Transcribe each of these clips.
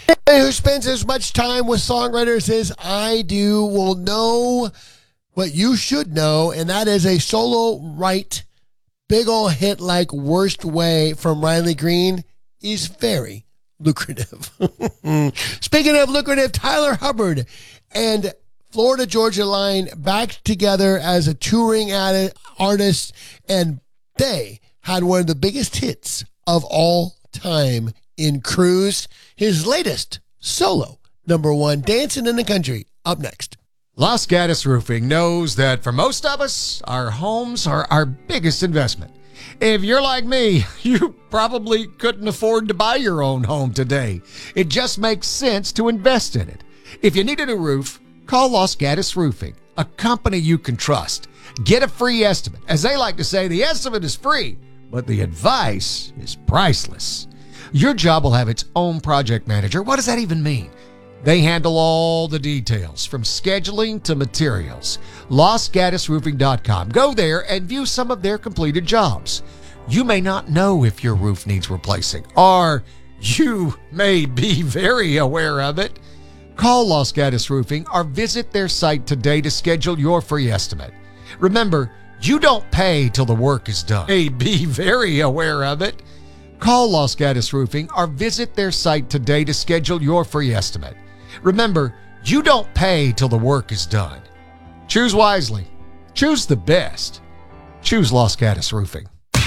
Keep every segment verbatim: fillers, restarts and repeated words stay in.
Who spends as much time with songwriters as I do will know what you should know, and that is a solo write big ol' hit like Worst Way from Riley Green is very lucrative. Speaking of lucrative, Tyler Hubbard and Florida Georgia Line back together as a touring artist, and they had one of the biggest hits of all time in Cruise, his latest solo number one, Dancing in the Country, up next. Los Gatos Roofing knows that for most of us, our homes are our biggest investment. If you're like me, you probably couldn't afford to buy your own home today. It just makes sense to invest in it. If you needed a roof, call Los Gatos Roofing, a company you can trust. Get a free estimate. As they like to say, the estimate is free, but the advice is priceless. Your job will have its own project manager. What does that even mean? They handle all the details, from scheduling to materials. Los Gatos Roofing dot com. Go there and view some of their completed jobs. You may not know if your roof needs replacing, or you may be very aware of it. Call Los Gatos Roofing or visit their site today to schedule your free estimate. Remember, you don't pay till the work is done. May be very aware of it. Call Los Gatos Roofing or visit their site today to schedule your free estimate. Remember, you don't pay till the work is done. Choose wisely. Choose the best. Choose Los Gatos Roofing.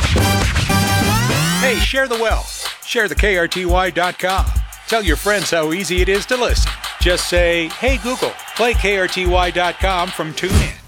Hey, share the wealth. Share the K R T Y dot com. Tell your friends how easy it is to listen. Just say, hey, Google, play K R T Y dot com from TuneIn.